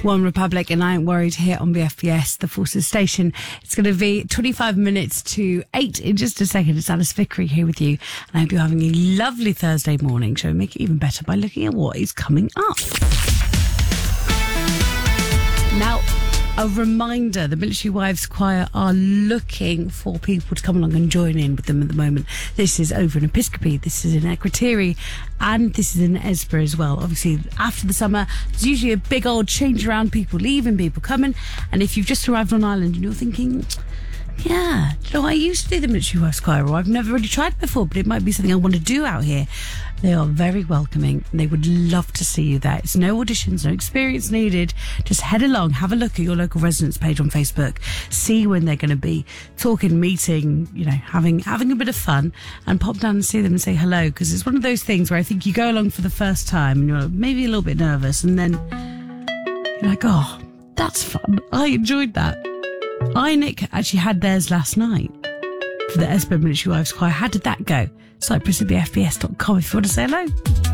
One Republic and I Ain't Worried here on BFBS, the Forces Station. It's going to be 25 minutes to 8 in just a second. It's Alice Vickery here with you. And I hope you're having a lovely Thursday morning. Shall we make it even better by looking at what is coming up? Now, a reminder, the Military Wives Choir are looking for people to come along and join in with them at the moment. This is over in Episcopi, this is in Akrotiri, and this is in Esborough as well. Obviously, after the summer, there's usually a big old change around, people leaving, people coming. And if you've just arrived on Ireland and you're thinking, yeah, you know, I used to do the Military Wives Choir, or I've never really tried it before, but it might be something I want to do out here. They are very welcoming and they would love to see you there. It's no auditions, no experience needed. Just head along, have a look at your local residence page on Facebook, see when they're going to be talking, meeting, you know, having a bit of fun, and pop down and see them and say hello, because it's one of those things where I think you go along for the first time and you're maybe a little bit nervous, and then you're like, oh, that's fun. I enjoyed that. Nick actually had theirs last night for the Esborough Military Wives Choir. How did that go? Cyprus at bfbs.com if you want to say hello.